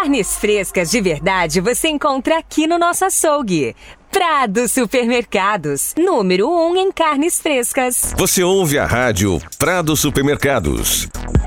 Carnes frescas de verdade você encontra aqui no nosso açougue. Prado Supermercados, número 1 em carnes frescas. Você ouve a rádio Prado Supermercados.